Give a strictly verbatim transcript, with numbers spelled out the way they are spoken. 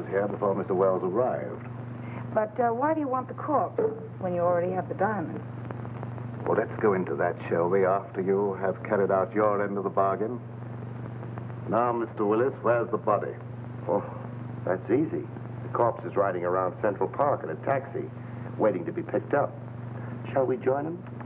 here before Mister Wells arrived. But uh, why do you want the corpse when you already have the diamond? Well, let's go into that, shall we, after you have carried out your end of the bargain? Now, Mister Willis, where's the body? Oh, that's easy. The corpse is riding around Central Park in a taxi, waiting to be picked up. Shall we join him?